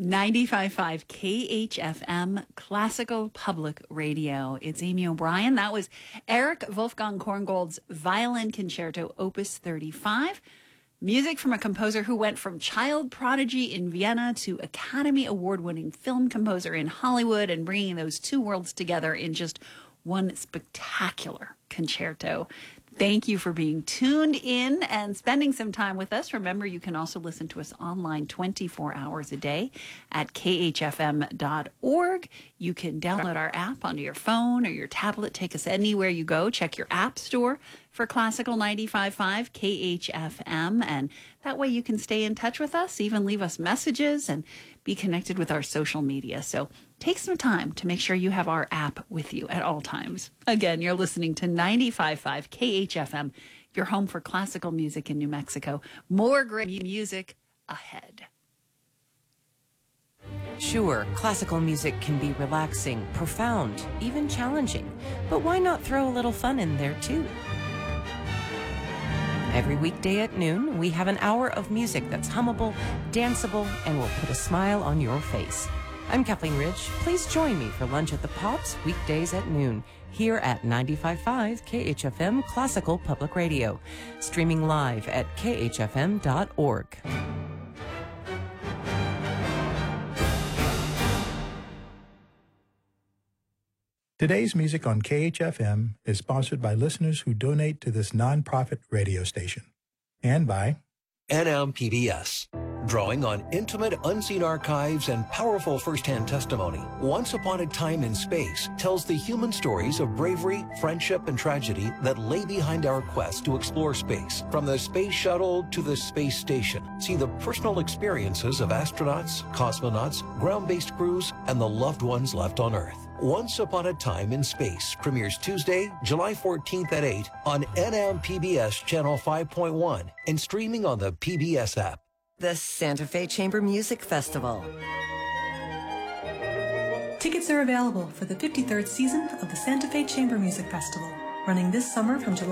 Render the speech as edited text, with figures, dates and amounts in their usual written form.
95.5 KHFM Classical Public Radio. It's Amy O'Brien. That was Eric Wolfgang Korngold's Violin Concerto, Opus 35. Music from a composer who went from child prodigy in Vienna to Academy Award-winning film composer in Hollywood, and bringing those two worlds together in just one spectacular concerto. Thank you for being tuned in and spending some time with us. Remember, you can also listen to us online 24 hours a day at khfm.org. You can download our app onto your phone or your tablet. Take us anywhere you go. Check your app store for Classical 95.5 KHFM. And that way you can stay in touch with us, even leave us messages and be connected with our social media. So take some time to make sure you have our app with you at all times. Again, you're listening to 95.5 KHFM, your home for classical music in New Mexico. More great music ahead. Sure, classical music can be relaxing, profound, even challenging. But why not throw a little fun in there too? Every weekday at noon, we have an hour of music that's hummable, danceable, and will put a smile on your face. I'm Kathleen Ridge. Please join me for Lunch at the Pops, weekdays at noon, here at 95.5 KHFM Classical Public Radio, streaming live at khfm.org. Today's music on KHFM is sponsored by listeners who donate to this nonprofit radio station, and by NMPBS, drawing on intimate, unseen archives and powerful first-hand testimony. Once Upon a Time in Space tells the human stories of bravery, friendship, and tragedy that lay behind our quest to explore space. From the space shuttle to the space station, see the personal experiences of astronauts, cosmonauts, ground-based crews, and the loved ones left on Earth. Once Upon a Time in Space premieres Tuesday, July 14th at 8 on NMPBS Channel 5.1 and streaming on the PBS app. The Santa Fe Chamber Music Festival. Tickets are available for the 53rd season of the Santa Fe Chamber Music Festival, running this summer from July